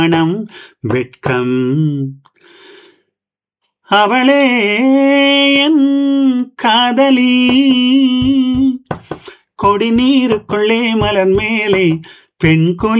மனம் வெட்கம் அவளே என் காதலி கொடி நீருக்குள்ளே மலர் மேலே பெண்